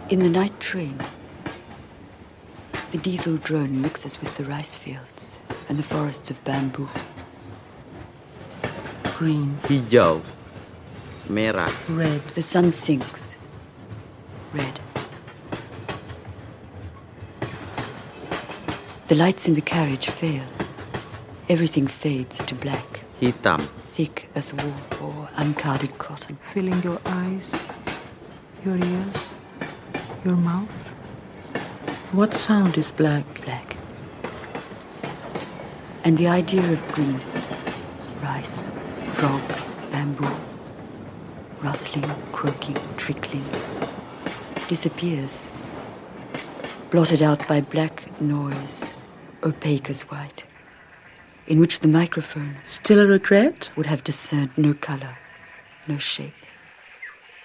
In the night train, the diesel drone mixes with the rice fields and the forests of bamboo. Green. Hijau. Merah. Red. The sun sinks. Red. The lights in the carriage fail. Everything fades to black. Hitam. Thick as wool or uncarded cotton. Filling your eyes, your ears, your mouth. What sound is black? Black. And the idea of green. Rice, frogs, bamboo. Rustling, croaking, trickling. Disappears. Blotted out by black noise, opaque as white, in which the microphone Still a regret? would have discerned no color, no shape.